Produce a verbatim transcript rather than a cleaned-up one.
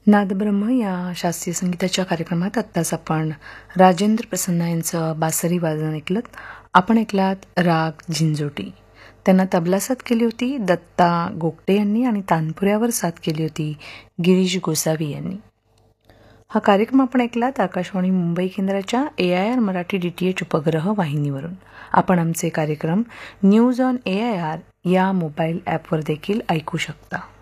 नादब्रह्म या शास्त्रीय संगीताच्या कार्यक्रमात आत्ताच आपण राजेंद्र प्रसन्न यांचं बासरी वादन ऐकलं. आपण ऐकलात राग झिंजोटी. त्यांना तबला साथ केली होती दत्ता गोगटे यांनी आणि तानपुऱ्यावर साथ केली होती गिरीश गोसावी यांनी. हा कार्यक्रम आपण ऐकलात आकाशवाणी मुंबई केंद्राच्या ए I R Marathi D T H उपग्रह वाहिनीवरून. आपण आमचे कार्यक्रम news on A I R या मोबाईल ॲपवर देखील ऐकू शकता.